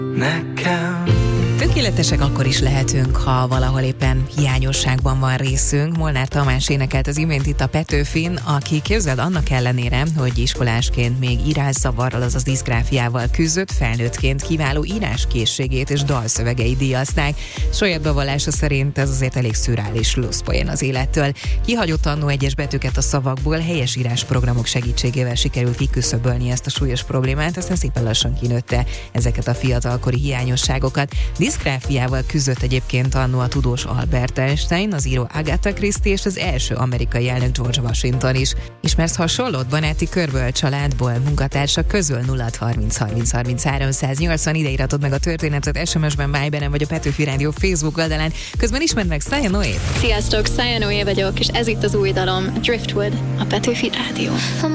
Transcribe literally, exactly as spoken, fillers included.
Nekem Tökéletesek akkor is lehetünk, ha valahol éppen hiányosságban van részünk. Molnár Tamás énekelt az imént itt a Petőfin, aki, képzeld, annak ellenére, hogy iskolásként még írászavarral, azaz diszgráfiával küzdött, felnőttként kiváló íráskészségét és dalszövegei díjazták. Saját bevallása szerint ez azért elég szürreális luszpoén az élettől. Kihagyott annó egyes betűket a szavakból, helyes írásprogramok segítségével sikerült kiküszöbölni ezt a súlyos problémát, aztán szépen lassan kinőtte ezeket a fiatalkori hiányosságokat. Diszgráfiával küzdött egyébként annó a tudós Albert Einstein, az író Agatha Christie és az első amerikai elnök George Washington is. Ismersz hasonlót baráti körből, családból, munkatársak közül? Nulla harminc harminc harminchárom száznyolcvan, ide írhatod meg a történetet es em es-ben, Viberen vagy a Petőfi Rádió Facebook oldalán. Közben ismerd meg Szája Noé. Sziasztok, Szája Noé vagyok, és ez itt az új dalom, Driftwood, a Petőfi Rádió.